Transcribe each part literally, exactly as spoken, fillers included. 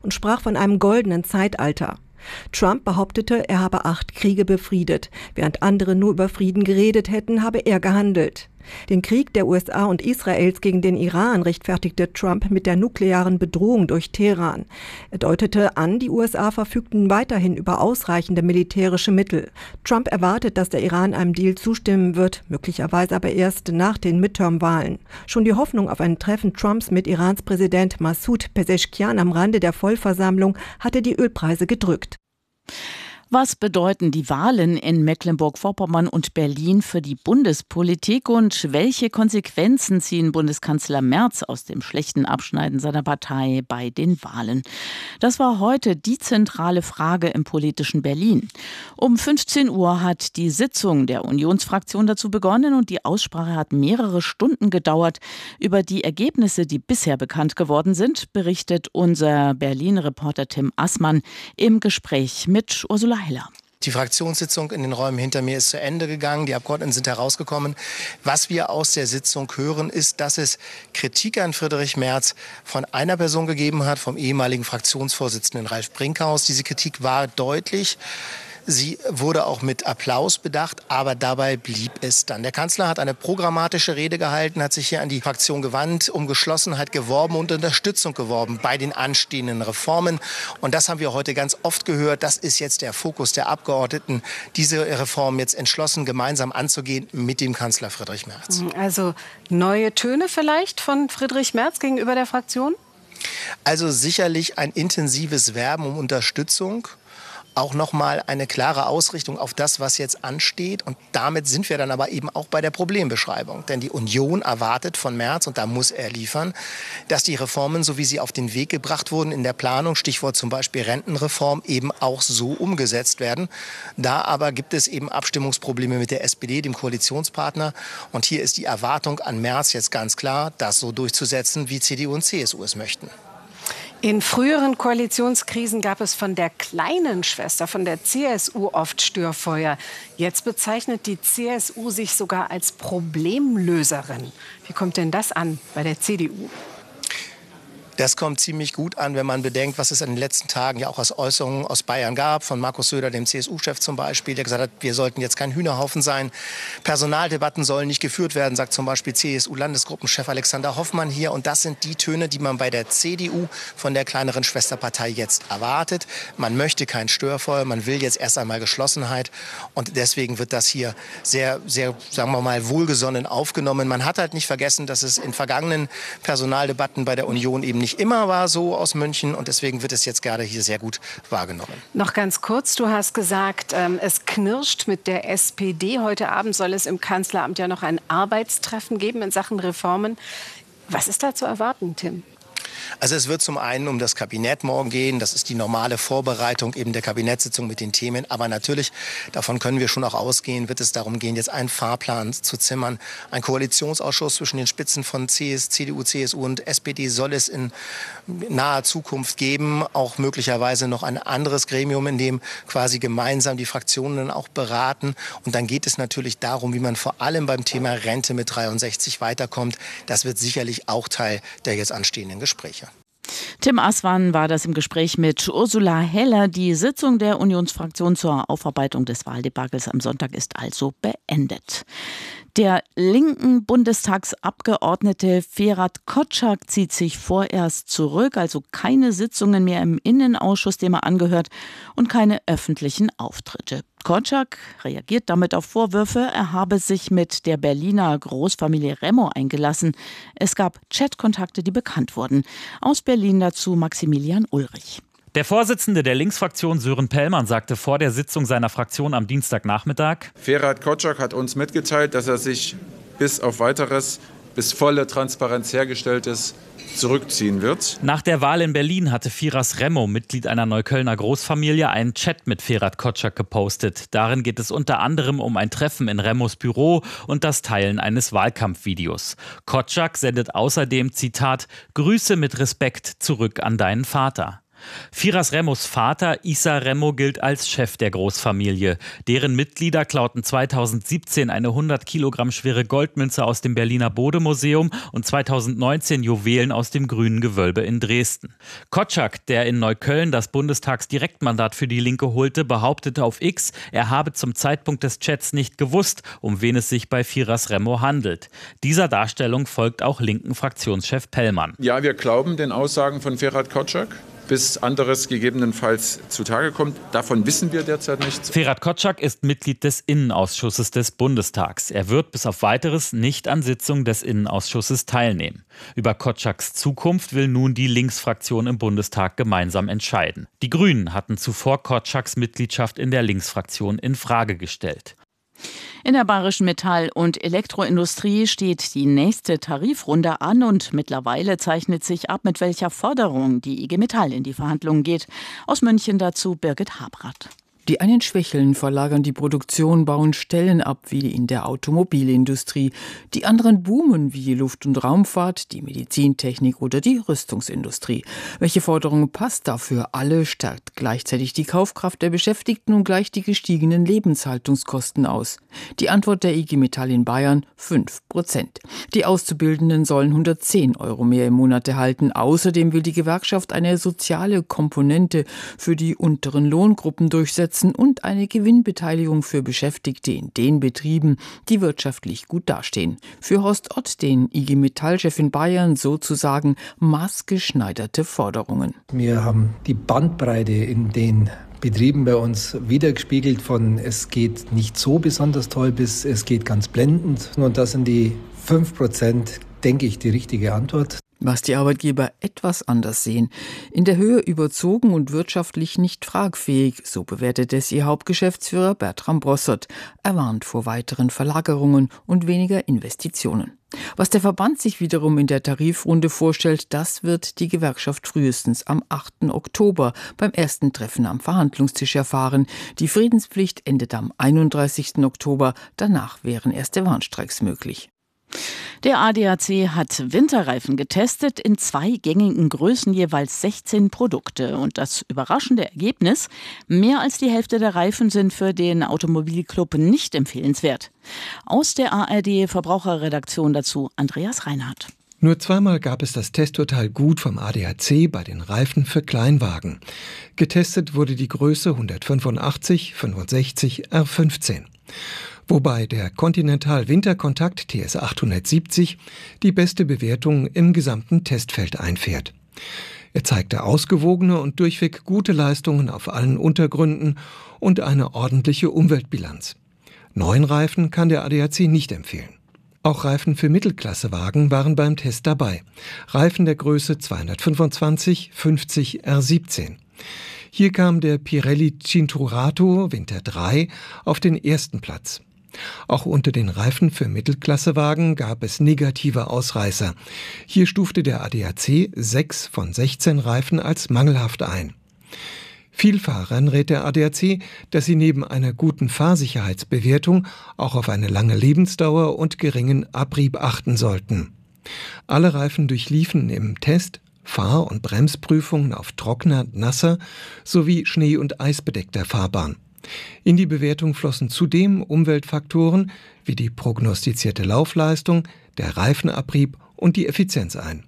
und sprach von einem goldenen Zeitalter. Trump behauptete, er habe acht Kriege befriedet. Während andere nur über Frieden geredet hätten, habe er gehandelt. Den Krieg der U S A und Israels gegen den Iran rechtfertigte Trump mit der nuklearen Bedrohung durch Teheran. Er deutete an, die U S A verfügten weiterhin über ausreichende militärische Mittel. Trump erwartet, dass der Iran einem Deal zustimmen wird, möglicherweise aber erst nach den Midterm-Wahlen. Schon die Hoffnung auf ein Treffen Trumps mit Irans Präsident Massoud Pezeshkian am Rande der Vollversammlung hatte die Ölpreise gedrückt. Was bedeuten die Wahlen in Mecklenburg-Vorpommern und Berlin für die Bundespolitik und welche Konsequenzen ziehen Bundeskanzler Merz aus dem schlechten Abschneiden seiner Partei bei den Wahlen? Das war heute die zentrale Frage im politischen Berlin. Um fünfzehn Uhr hat die Sitzung der Unionsfraktion dazu begonnen und die Aussprache hat mehrere Stunden gedauert. Über die Ergebnisse, die bisher bekannt geworden sind, berichtet unser Berlin-Reporter Tim Assmann im Gespräch mit Ursula Heller. Die Fraktionssitzung in den Räumen hinter mir ist zu Ende gegangen. Die Abgeordneten sind herausgekommen. Was wir aus der Sitzung hören, ist, dass es Kritik an Friedrich Merz von einer Person gegeben hat, vom ehemaligen Fraktionsvorsitzenden Ralf Brinkhaus. Diese Kritik war deutlich. Sie wurde auch mit Applaus bedacht, aber dabei blieb es dann. Der Kanzler hat eine programmatische Rede gehalten, hat sich hier an die Fraktion gewandt, um Geschlossenheit geworben und Unterstützung geworben bei den anstehenden Reformen. Und das haben wir heute ganz oft gehört. Das ist jetzt der Fokus der Abgeordneten, diese Reform jetzt entschlossen gemeinsam anzugehen mit dem Kanzler Friedrich Merz. Also neue Töne vielleicht von Friedrich Merz gegenüber der Fraktion? Also sicherlich ein intensives Werben um Unterstützung. Auch nochmal eine klare Ausrichtung auf das, was jetzt ansteht. Und damit sind wir dann aber eben auch bei der Problembeschreibung. Denn die Union erwartet von Merz, und da muss er liefern, dass die Reformen, so wie sie auf den Weg gebracht wurden in der Planung, Stichwort zum Beispiel Rentenreform, eben auch so umgesetzt werden. Da aber gibt es eben Abstimmungsprobleme mit der S P D, dem Koalitionspartner. Und hier ist die Erwartung an Merz jetzt ganz klar, das so durchzusetzen, wie C D U und C S U es möchten. In früheren Koalitionskrisen gab es von der kleinen Schwester, von der C S U, oft Störfeuer. Jetzt bezeichnet die C S U sich sogar als Problemlöserin. Wie kommt denn das an bei der C D U? Das kommt ziemlich gut an, wenn man bedenkt, was es in den letzten Tagen ja auch als Äußerungen aus Bayern gab, von Markus Söder, dem C S U-Chef zum Beispiel, der gesagt hat, wir sollten jetzt kein Hühnerhaufen sein. Personaldebatten sollen nicht geführt werden, sagt zum Beispiel C S U-Landesgruppenchef Alexander Hoffmann hier. Und das sind die Töne, die man bei der C D U von der kleineren Schwesterpartei jetzt erwartet. Man möchte kein Störfeuer, man will jetzt erst einmal Geschlossenheit. Und deswegen wird das hier sehr, sehr, sagen wir mal, wohlgesonnen aufgenommen. Man hat halt nicht vergessen, dass es in vergangenen Personaldebatten bei der Union eben nicht immer war so aus München und deswegen wird es jetzt gerade hier sehr gut wahrgenommen. Noch ganz kurz, du hast gesagt, ähm, es knirscht mit der S P D. Heute Abend soll es im Kanzleramt ja noch ein Arbeitstreffen geben in Sachen Reformen. Was ist da zu erwarten, Tim? Also es wird zum einen um das Kabinett morgen gehen. Das ist die normale Vorbereitung eben der Kabinettssitzung mit den Themen. Aber natürlich, davon können wir schon auch ausgehen, wird es darum gehen, jetzt einen Fahrplan zu zimmern. Ein Koalitionsausschuss zwischen den Spitzen von C D U, C S U und S P D soll es in naher Zukunft geben. Auch möglicherweise noch ein anderes Gremium, in dem quasi gemeinsam die Fraktionen dann auch beraten. Und dann geht es natürlich darum, wie man vor allem beim Thema Rente mit dreiundsechzig weiterkommt. Das wird sicherlich auch Teil der jetzt anstehenden Gespräche. Tim Assmann war das im Gespräch mit Ursula Heller. Die Sitzung der Unionsfraktion zur Aufarbeitung des Wahldebakels am Sonntag ist also beendet. Der linken Bundestagsabgeordnete Ferhat Kotschak zieht sich vorerst zurück, also keine Sitzungen mehr im Innenausschuss, dem er angehört, und keine öffentlichen Auftritte. Kotschak reagiert damit auf Vorwürfe, er habe sich mit der Berliner Großfamilie Remo eingelassen. Es gab Chatkontakte, die bekannt wurden. Aus Berlin dazu Maximilian Ulrich. Der Vorsitzende der Linksfraktion Sören Pellmann sagte vor der Sitzung seiner Fraktion am Dienstagnachmittag: Ferhat Kotschak hat uns mitgeteilt, dass er sich bis auf Weiteres, bis volle Transparenz hergestellt ist, zurückziehen wird. Nach der Wahl in Berlin hatte Firas Remo, Mitglied einer Neuköllner Großfamilie, einen Chat mit Ferhat Kotschak gepostet. Darin geht es unter anderem um ein Treffen in Remos Büro und das Teilen eines Wahlkampfvideos. Kotschak sendet außerdem, Zitat, Grüße mit Respekt zurück an deinen Vater. Firas Remos Vater Issa Remo gilt als Chef der Großfamilie. Deren Mitglieder klauten zweitausendsiebzehn eine hundert Kilogramm schwere Goldmünze aus dem Berliner Bode-Museum und zweitausendneunzehn Juwelen aus dem Grünen Gewölbe in Dresden. Kotschak, der in Neukölln das Bundestagsdirektmandat für die Linke holte, behauptete auf X, er habe zum Zeitpunkt des Chats nicht gewusst, um wen es sich bei Firas Remo handelt. Dieser Darstellung folgt auch linken Fraktionschef Pellmann. Ja, wir glauben den Aussagen von Ferhat Kotschak, bis anderes gegebenenfalls zutage kommt. Davon wissen wir derzeit nichts. Ferhat Kotschak ist Mitglied des Innenausschusses des Bundestags. Er wird bis auf Weiteres nicht an Sitzungen des Innenausschusses teilnehmen. Über Kotschaks Zukunft will nun die Linksfraktion im Bundestag gemeinsam entscheiden. Die Grünen hatten zuvor Kotschaks Mitgliedschaft in der Linksfraktion in Frage gestellt. In der bayerischen Metall- und Elektroindustrie steht die nächste Tarifrunde an und mittlerweile zeichnet sich ab, mit welcher Forderung die I G Metall in die Verhandlungen geht. Aus München dazu Birgit Habrath. Die einen schwächeln, verlagern die Produktion, bauen Stellen ab wie in der Automobilindustrie. Die anderen boomen wie Luft- und Raumfahrt, die Medizintechnik oder die Rüstungsindustrie. Welche Forderung passt dafür alle, stärkt gleichzeitig die Kaufkraft der Beschäftigten und gleicht die gestiegenen Lebenshaltungskosten aus? Die Antwort der I G Metall in Bayern: fünf Prozent. Die Auszubildenden sollen hundertzehn Euro mehr im Monat erhalten. Außerdem will die Gewerkschaft eine soziale Komponente für die unteren Lohngruppen durchsetzen und eine Gewinnbeteiligung für Beschäftigte in den Betrieben, die wirtschaftlich gut dastehen. Für Horst Ott, den I G Metall-Chef in Bayern, sozusagen maßgeschneiderte Forderungen. Wir haben die Bandbreite in den Betrieben bei uns wiedergespiegelt, von es geht nicht so besonders toll bis es geht ganz blendend. Und das sind die fünf Prozent, denke ich, die richtige Antwort. Was die Arbeitgeber etwas anders sehen. In der Höhe überzogen und wirtschaftlich nicht tragfähig, so bewertet es ihr Hauptgeschäftsführer Bertram Brossert. Er warnt vor weiteren Verlagerungen und weniger Investitionen. Was der Verband sich wiederum in der Tarifrunde vorstellt, das wird die Gewerkschaft frühestens am achten Oktober beim ersten Treffen am Verhandlungstisch erfahren. Die Friedenspflicht endet am einunddreißigsten Oktober, danach wären erste Warnstreiks möglich. Der A D A C hat Winterreifen getestet, in zwei gängigen Größen jeweils sechzehn Produkte. Und das überraschende Ergebnis: mehr als die Hälfte der Reifen sind für den Automobilclub nicht empfehlenswert. Aus der A R D-Verbraucherredaktion dazu Andreas Reinhardt. Nur zweimal gab es das Testurteil gut vom A D A C bei den Reifen für Kleinwagen. Getestet wurde die Größe hundertfünfundachtzig fünfundsechzig R fünfzehn. Wobei der Continental Winterkontakt T S achthundertsiebzig die beste Bewertung im gesamten Testfeld einfährt. Er zeigte ausgewogene und durchweg gute Leistungen auf allen Untergründen und eine ordentliche Umweltbilanz. Neuen Reifen kann der A D A C nicht empfehlen. Auch Reifen für Mittelklassewagen waren beim Test dabei. Reifen der Größe zweihundertfünfundzwanzig fünfzig R siebzehn. Hier kam der Pirelli Cinturato Winter drei auf den ersten Platz. Auch unter den Reifen für Mittelklassewagen gab es negative Ausreißer. Hier stufte der A D A C sechs von sechzehn Reifen als mangelhaft ein. Vielfahrern rät der A D A C, dass sie neben einer guten Fahrsicherheitsbewertung auch auf eine lange Lebensdauer und geringen Abrieb achten sollten. Alle Reifen durchliefen im Test Fahr- und Bremsprüfungen auf trockener, nasser sowie schnee- und eisbedeckter Fahrbahn. In die Bewertung flossen zudem Umweltfaktoren wie die prognostizierte Laufleistung, der Reifenabrieb und die Effizienz ein.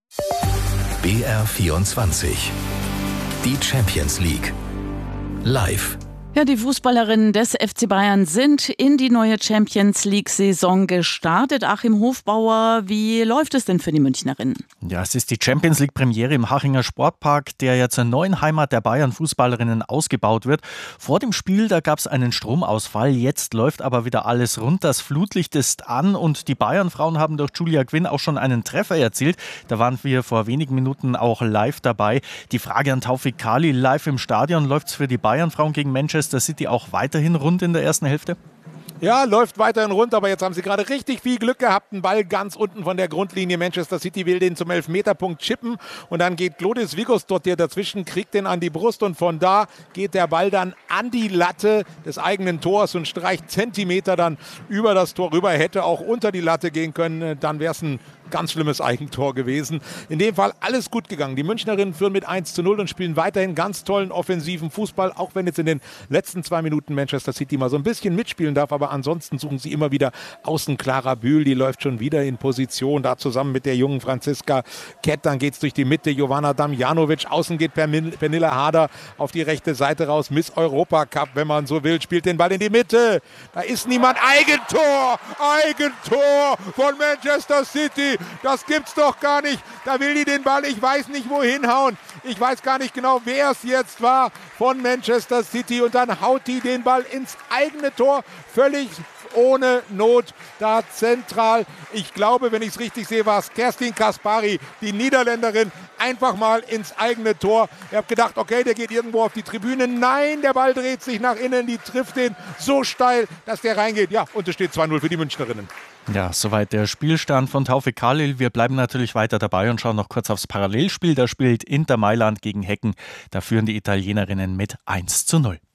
B R vierundzwanzig. Die Champions League. Live. Ja, die Fußballerinnen des F C Bayern sind in die neue Champions League-Saison gestartet. Achim Hofbauer, wie läuft es denn für die Münchnerinnen? Ja, es ist die Champions League-Premiere im Hachinger Sportpark, der ja zur neuen Heimat der Bayern-Fußballerinnen ausgebaut wird. Vor dem Spiel, da gab es einen Stromausfall. Jetzt läuft aber wieder alles rund. Das Flutlicht ist an und die Bayern-Frauen haben durch Julia Quinn auch schon einen Treffer erzielt. Da waren wir vor wenigen Minuten auch live dabei. Die Frage an Taufik Kali, live im Stadion, läuft es für die Bayern-Frauen gegen Manchester City auch weiterhin rund in der ersten Hälfte? Ja, läuft weiterhin rund, aber jetzt haben sie gerade richtig viel Glück gehabt. Ein Ball ganz unten von der Grundlinie. Manchester City will den zum Elfmeterpunkt chippen und dann geht Glodis Vigos dort hier dazwischen, kriegt den an die Brust und von da geht der Ball dann an die Latte des eigenen Tors und streicht Zentimeter dann über das Tor rüber. Hätte auch unter die Latte gehen können, dann wäre es ein ganz schlimmes Eigentor gewesen. In dem Fall alles gut gegangen. Die Münchnerinnen führen mit eins zu null und spielen weiterhin ganz tollen offensiven Fußball, auch wenn jetzt in den letzten zwei Minuten Manchester City mal so ein bisschen mitspielen darf, aber ansonsten suchen sie immer wieder außen. Clara Bühl, die läuft schon wieder in Position, da zusammen mit der jungen Franziska Kett, dann geht es durch die Mitte, Jovana Damjanovic, außen geht Pernille Harder auf die rechte Seite raus, Miss Europa Cup, wenn man so will, spielt den Ball in die Mitte, da ist niemand, Eigentor, Eigentor von Manchester City, das gibt's doch gar nicht, da will die den Ball, ich weiß nicht wohin hauen, ich weiß gar nicht genau, wer es jetzt war von Manchester City und dann haut die den Ball ins eigene Tor, völlig ohne Not, da zentral. Ich glaube, wenn ich es richtig sehe, war es Kerstin Kaspari, die Niederländerin, einfach mal ins eigene Tor. Ich habe gedacht, okay, der geht irgendwo auf die Tribüne. Nein, der Ball dreht sich nach innen, die trifft den so steil, dass der reingeht. Ja, und es steht zwei null für die Münchnerinnen. Ja, soweit der Spielstand von Taufik Khalil. Wir bleiben natürlich weiter dabei und schauen noch kurz aufs Parallelspiel. Da spielt Inter Mailand gegen Hecken. Da führen die Italienerinnen mit eins zu null.